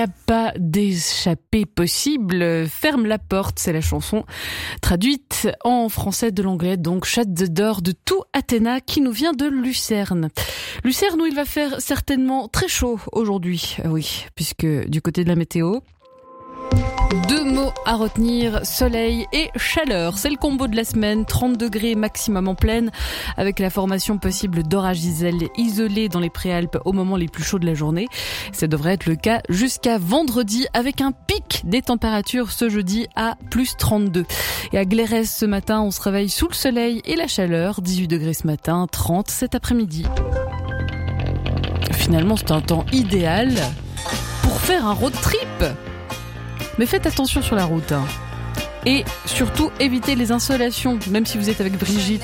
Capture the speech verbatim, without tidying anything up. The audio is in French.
a pas d'échappée possible, ferme la porte, c'est la chanson traduite en français de l'anglais, donc Shut the Door de Tout Athéna qui nous vient de Lucerne. Lucerne où il va faire certainement très chaud aujourd'hui, oui, puisque du côté de la météo, deux mots à retenir, soleil et chaleur. C'est le combo de la semaine, trente degrés maximum en pleine, avec la formation possible d'orages isolés dans les Préalpes au moment les plus chauds de la journée. Ça devrait être le cas jusqu'à vendredi, avec un pic des températures ce jeudi à plus trente-deux. Et à Glérès ce matin, on se réveille sous le soleil et la chaleur, dix-huit degrés ce matin, trente cet après-midi. Finalement, c'est un temps idéal pour faire un road trip. Mais faites attention sur la route. Hein. Et surtout, évitez les insolations. Même si vous êtes avec Brigitte,